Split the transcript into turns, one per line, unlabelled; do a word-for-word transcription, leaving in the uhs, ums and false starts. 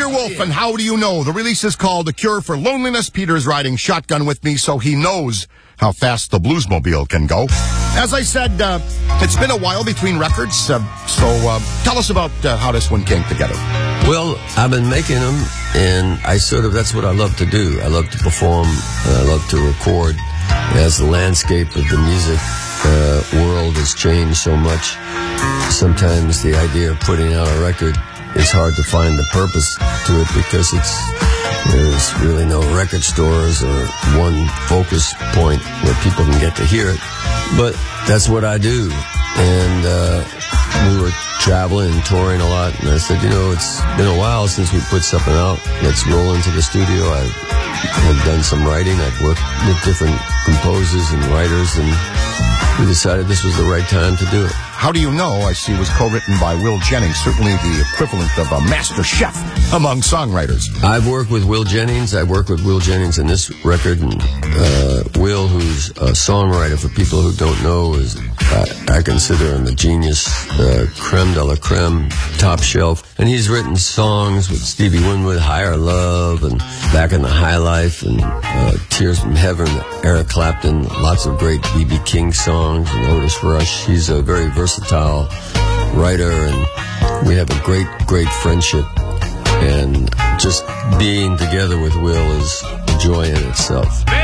Peter Wolf, and How Do You Know? The release is called A Cure for Loneliness. Peter's riding shotgun with me, so he knows how fast the Bluesmobile can go. As I said, uh, it's been a while between records, uh, so uh, tell us about uh, how this one came together.
Well, I've been making them, and I sort of, that's what I love to do. I love to perform, and I love to record. As the landscape of the music uh, world has changed so much, sometimes the idea of putting out a record, it's hard to find the purpose to it because it's there's really no record stores or one focus point where people can get to hear it. But that's what I do. And uh, we were traveling and touring a lot, and I said, you know, it's been a while since we put something out. Let's roll into the studio. I had done some writing. I'd worked with different composers and writers, and we decided this was the right time to do it.
How Do You Know, I see, was co-written by Will Jennings, certainly the equivalent of a master chef among songwriters.
I've worked with Will Jennings. I worked with Will Jennings in this record. And uh, Will, who's a songwriter, for people who don't know, is uh, I consider him a genius, uh, creme de la creme, top shelf. And he's written songs with Stevie Winwood, Higher Love, and Back in the High Life, and uh, Tears from Heaven, Eric Clapton, lots of great B B King songs, and Otis Rush. He's a very versatile writer, and we have a great, great friendship. And just being together with Will is a joy in itself.